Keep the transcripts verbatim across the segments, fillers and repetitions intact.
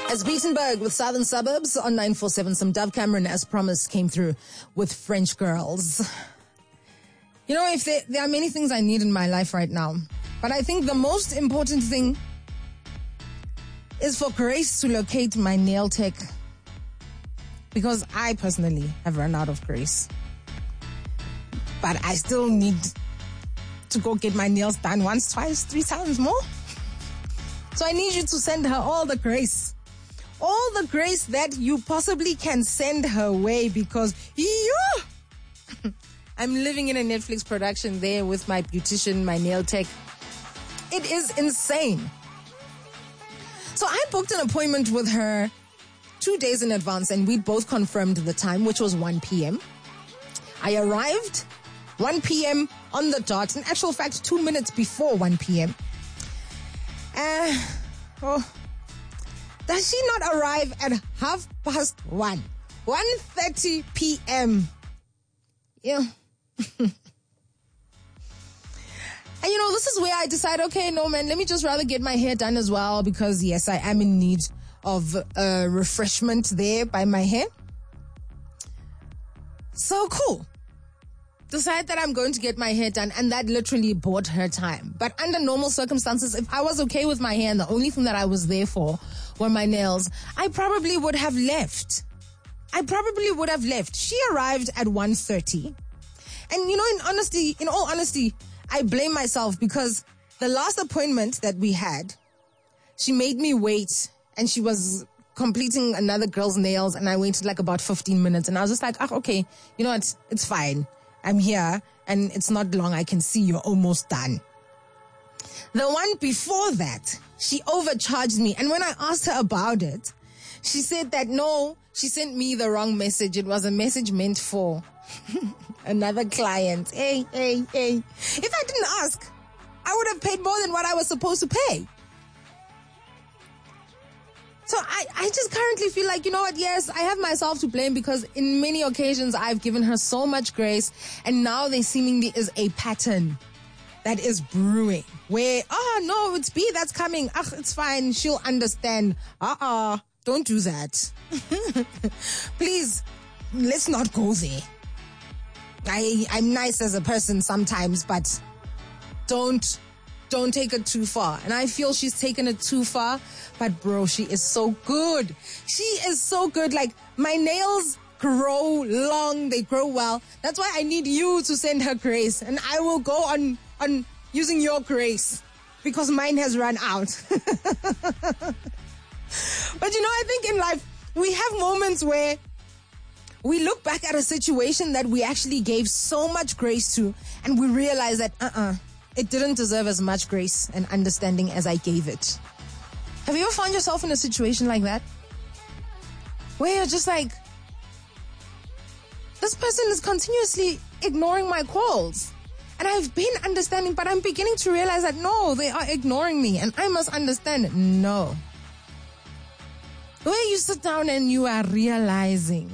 As Beatenberg with Southern Suburbs on nine four seven, some Dove Cameron, as promised, came through with French Girls. You know, if there, there are many things I need in my life right now, but I think the most important thing is for Grace to locate my nail tech, because I personally have run out of grace. But I still need to go get my nails done once, twice, three times more. So I need you to send her all the grace. All the grace that you possibly can send her way, because yeah, I'm living in a Netflix production there with my beautician, my nail tech. It is insane. So I booked an appointment with her two days in advance, and we both confirmed the time, which was one p.m. I arrived one p.m. on the dot. In actual fact, two minutes before one p.m. Uh, oh, does she not arrive at half past one? one thirty p.m. Yeah. And you know, this is where I decide, okay, no man, let me just rather get my hair done as well, because yes, I am in need of uh, refreshment there by my hair. So cool. Decide that I'm going to get my hair done, and that literally bought her time. But under normal circumstances, if I was okay with my hair and the only thing that I was there for were my nails, I probably would have left. I probably would have left. She arrived at one thirty. And you know, in honesty, in all honesty, I blame myself, because the last appointment that we had, she made me wait, and she was completing another girl's nails, and I waited like about fifteen minutes, and I was just like, ah, okay, you know what, it's fine. I'm here, and it's not long. I can see you're almost done. The one before that, she overcharged me, and when I asked her about it, she said that no, she sent me the wrong message. It was a message meant for another client. Hey, hey, hey. If I didn't ask, I would have paid more than what I was supposed to pay. So I, I just currently feel like, you know what, yes, I have myself to blame, because in many occasions I've given her so much grace, and now there seemingly is a pattern that is brewing where, oh no, it's B that's coming. Ah, it's fine. She'll understand. Uh-uh. Don't do that. Please, let's not go there. I, I'm nice as a person sometimes, but don't, don't take it too far. And I feel she's taken it too far, but bro, she is so good. She is so good. Like, my nails grow long, they grow well. That's why I need you to send her grace, and I will go on, on using your grace, because mine has run out. But you know, I think in life, we have moments where we look back at a situation that we actually gave so much grace to, and we realize that, uh-uh, it didn't deserve as much grace and understanding as I gave it. Have you ever found yourself in a situation like that? Where you're just like, this person is continuously ignoring my calls. And I've been understanding, but I'm beginning to realize that no, they are ignoring me, and I must understand. No. Where you sit down and you are realizing.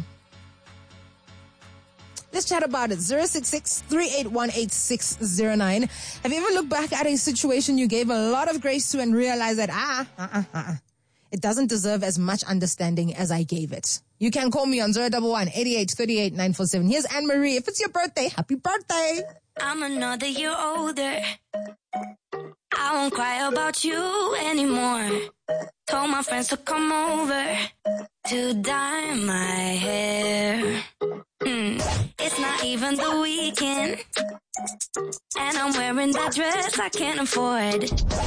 Let's chat about it. zero six six, three eight one, eight six zero nine. Have you ever looked back at a situation you gave a lot of grace to and realized that, ah, uh-uh, uh-uh, it doesn't deserve as much understanding as I gave it? You can call me on zero one one, eight eight three eight, nine four seven. Here's Anne-Marie. If it's your birthday, happy birthday. I'm another year older. I won't cry about you anymore. Told my friends to come over to dye my hair. Hmm. It's not even the weekend, and I'm wearing that dress I can't afford.